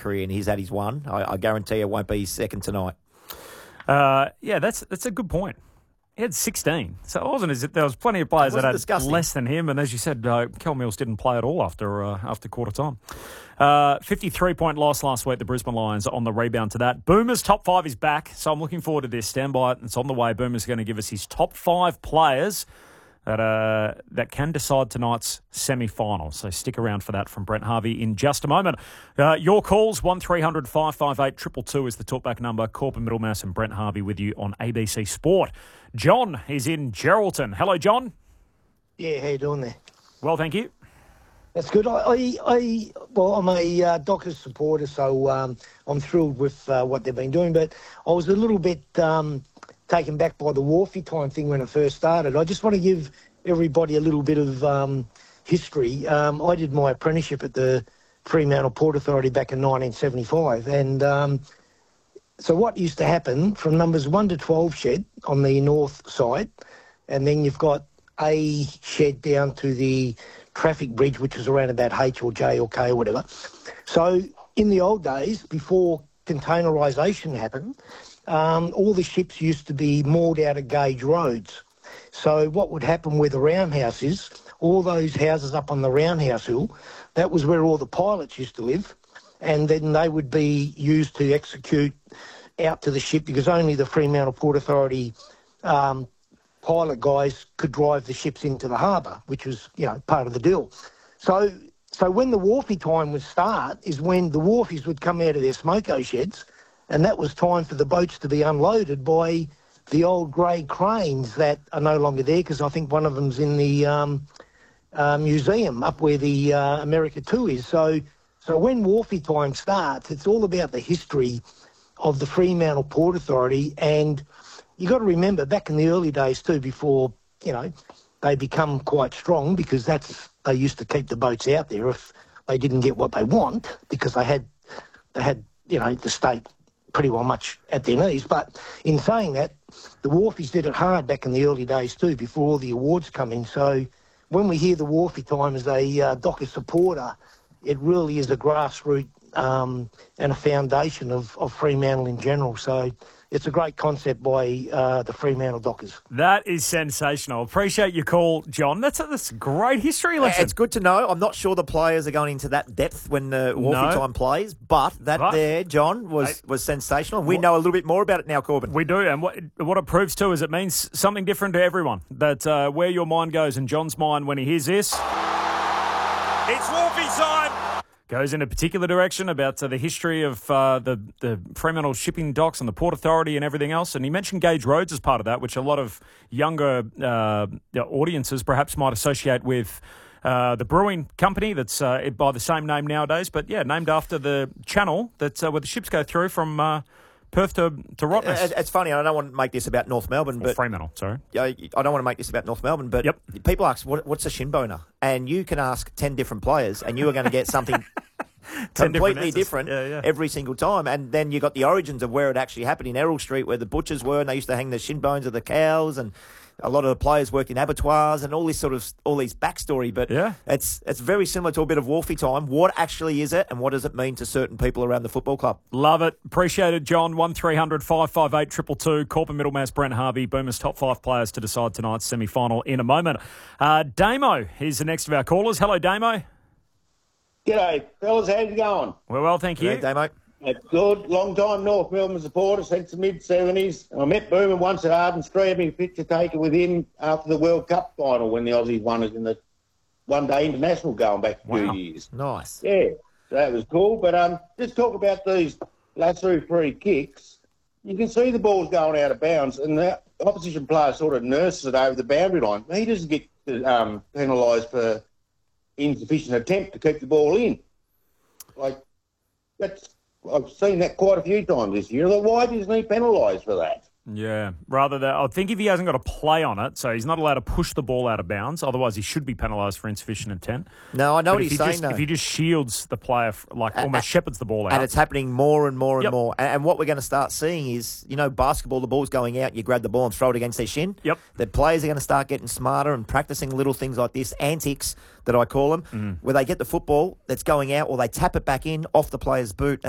career, and he's had his one. I guarantee it won't be his second tonight. That's a good point. He had 16, so it wasn't as if there was plenty of players that had disgusting. less than him. And as you said, Kel Mills didn't play at all after quarter time. 53-point loss last week. The Brisbane Lions on the rebound to that. Boomer's top 5 is back, so I'm looking forward to this. Stand by it. It's on the way. Boomer's going to give us his top 5 players that can decide tonight's semi-final. So stick around for that from Brent Harvey in just a moment. Your calls, 1300 558 222 is the talkback number. Corbin Middlemass and Brent Harvey with you on ABC Sport. John is in Geraldton. Hello, John. Yeah, how you doing there? Well, thank you. That's good. I'm a Dockers supporter, so I'm thrilled with what they've been doing. But I was a little bit taken back by the Wharfie time thing when it first started. I just want to give everybody a little bit of history. I did my apprenticeship at the Fremantle Port Authority back in 1975, and so what used to happen from numbers 1 to 12 shed on the north side, and then you've got a shed down to the traffic bridge, which was around about H or J or K or whatever. So in the old days, before containerisation happened, all the ships used to be moored out of gauge roads. So what would happen where the roundhouse is, all those houses up on the roundhouse hill, that was where all the pilots used to live, and then they would be used to execute out to the ship, because only the Fremantle Port Authority pilot guys could drive the ships into the harbour, which was, part of the deal. So when the wharfie time would start is when the wharfies would come out of their smoko sheds, and that was time for the boats to be unloaded by the old grey cranes that are no longer there, because I think one of them's in the museum up where the America 2 is. So when wharfie time starts, it's all about the history of the Fremantle Port Authority. And you got to remember, back in the early days too, before, they become quite strong, because they used to keep the boats out there if they didn't get what they want, because they had the state pretty well much at their knees. But in saying that, the wharfies did it hard back in the early days too, before all the awards come in. So when we hear the wharfie time as a Docker supporter, it really is a grassroots and a foundation of Fremantle in general. So it's a great concept by the Fremantle Dockers. That is sensational. Appreciate your call, John. That's a great history lesson. It's good to know. I'm not sure the players are going into that depth when the Wharfie time plays, but there, John, was sensational. We know a little bit more about it now, Corbin. We do, and what it proves too is it means something different to everyone. That where your mind goes, and John's mind when he hears this, it's Wharfie time. Goes in a particular direction about the history of the Fremantle shipping docks and the Port Authority and everything else. And he mentioned Gauge Roads as part of that, which a lot of younger audiences perhaps might associate with the brewing company that's by the same name nowadays. But, named after the channel that where the ships go through from Perth to Rottnest. It's funny, I don't want to make this about North Melbourne, but Fremantle, sorry. I don't want to make this about North Melbourne, but people ask, what's a shin boner? And you can ask 10 different players, and you are going to get something completely different every single time. And then you got the origins of where it actually happened in Errol Street, where the butchers were, and they used to hang the shin bones of the cows, and a lot of the players worked in abattoirs and all these backstory. But it's very similar to a bit of Wharfie time. What actually is it, and what does it mean to certain people around the football club? Love it. Appreciate it, John. 1300 558 222. Corbin Middlemass, Brent Harvey, Boomer's top 5 players to decide tonight's semi-final in a moment. Damo is the next of our callers. Hello, Damo. G'day, fellas. How's it going? Well, thank you. G'day, Damo. Good. Long time North Melbourne supporter since the mid-70s. I met Boomer once at Arden Street, having a picture taken with him after the World Cup final when the Aussies won it in the one-day international going back a few years. Nice. Yeah, so that was cool. But just talk about these lasso free kicks. You can see the ball's going out of bounds, and the opposition player sort of nurses it over the boundary line. He doesn't get penalised for insufficient attempt to keep the ball in. I've seen that quite a few times this year. Why isn't he penalised for that? Yeah, rather than I think if he hasn't got a play on it, so he's not allowed to push the ball out of bounds. Otherwise, he should be penalised for insufficient intent. No, I know what he's saying, though. If he just shields the player, almost shepherds the ball out. And it's happening more and more and more. And what we're going to start seeing is, basketball, the ball's going out, you grab the ball and throw it against their shin. Yep. The players are going to start getting smarter and practising little things like this, antics that I call them, where they get the football that's going out or they tap it back in off the player's boot.